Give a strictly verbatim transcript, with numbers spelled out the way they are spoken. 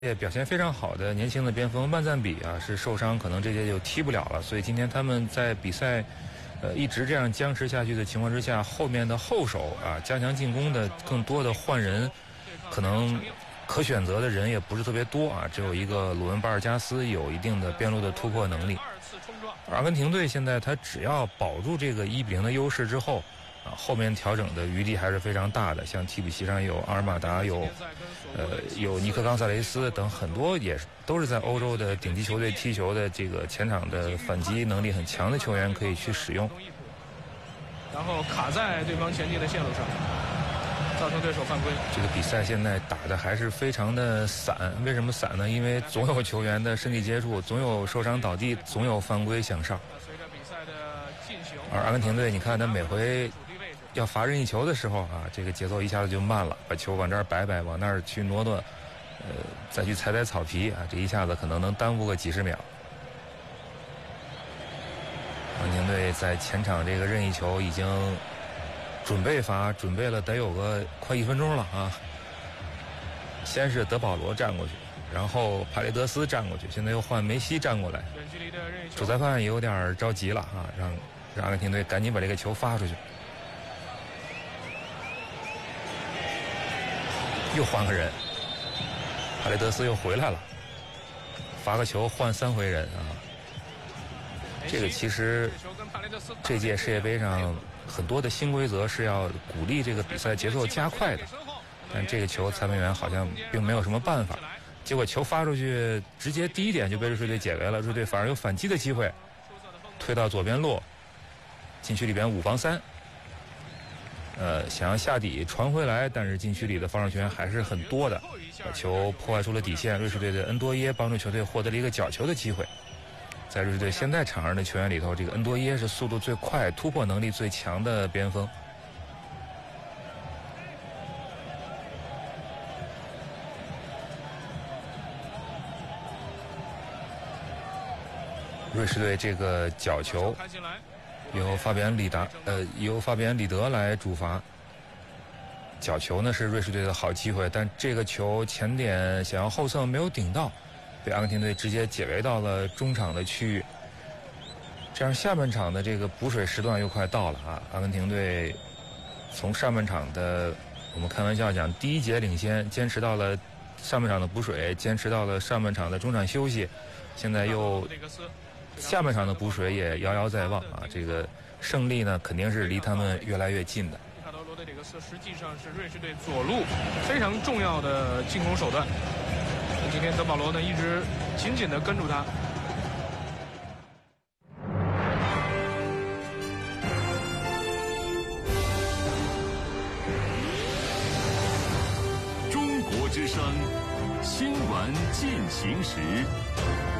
也表现非常好的年轻的边锋曼赞比啊，是受伤，可能这届就踢不了了。所以今天他们在比赛，呃，一直这样僵持下去的情况之下，后面的后手啊，加强进攻的更多的换人，可能可选择的人也不是特别多啊，只有一个鲁文巴尔加斯有一定的边路的突破能力。阿根廷队现在他只要保住这个一比零的优势之后。啊，后面调整的余地还是非常大的，像替补席上有阿尔马达，有呃有尼克冈萨雷斯等很多也都是在欧洲的顶级球队踢球的这个前场的反击能力很强的球员可以去使用， 然后卡在对方前进的线路上，造成对手犯规。 这个比赛现在打的还是非常的散，为什么散呢？因为总有球员的身体接触，总有受伤倒地，总有犯规响哨。 随着比赛的进行， 而阿根廷队，你看他每回要罚任意球的时候啊，这个节奏一下子就慢了，把球往这儿摆摆，往那儿去挪挪，呃，再去踩踩草皮啊，这一下子可能能耽误个几十秒。阿根廷队在前场这个任意球已经准备罚，准备了得有个快一分钟了啊。先是德保罗站过去，然后帕雷德斯站过去，现在又换梅西站过来。主裁判也有点着急了啊，让让阿根廷队赶紧把这个球发出去。又换个人，帕雷德斯又回来了，罚个球换三回人啊！这个其实这届世界杯上很多的新规则是要鼓励这个比赛节奏加快的，但这个球裁判员好像并没有什么办法，结果球发出去直接第一点就被瑞士队解围了，瑞士队反而有反击的机会，推到左边路，禁区里边五防三。呃，想要下底传回来，但是禁区里的防守球员还是很多的，把球破坏出了底线。瑞士队的恩多耶帮助球队获得了一个角球的机会。在瑞士队现在场上的球员里头，这个恩多耶是速度最快、突破能力最强的边锋。瑞士队这个角球由法比安里达呃由法比安里德来主罚，角球呢是瑞士队的好机会，但这个球前点想要后侧没有顶到，被阿根廷队直接解围到了中场的区域。这样下半场的这个补水时段又快到了啊！阿根廷队从上半场的我们开玩笑讲第一节领先，坚持到了上半场的补水，坚持到了上半场的中场休息，现在又下半场的补水也遥遥在望啊！这个胜利呢，肯定是离他们越来越近的。 里卡多·罗德里格斯实际上是瑞士队左路非常重要的进攻手段。今天德保罗呢一直紧紧地跟住他。 中国之声，新闻进行时。